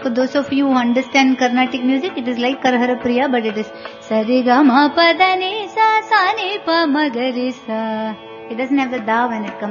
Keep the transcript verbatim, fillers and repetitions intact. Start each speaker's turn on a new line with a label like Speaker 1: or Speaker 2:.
Speaker 1: For those of you who understand Carnatic music, it is like Karahara Priya, but it is Sarigama Padani Sa Sani Pa Magari Sa. It doesn't have the da when it comes.